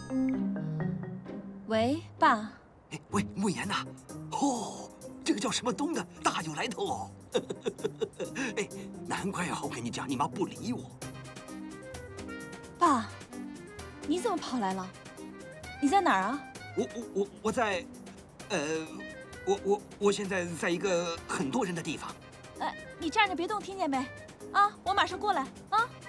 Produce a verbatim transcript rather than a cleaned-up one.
喂，爸。 哎，喂，慕言呐，哦，这个叫什么东的，大有来头哦。哎，难怪啊！我跟你讲，你妈不理我。 爸，你怎么跑来了？你在哪儿啊？ 我我我我在，呃，我我我现在在一个很多人的地方。 哎，你站着别动，听见没？啊，我马上过来啊。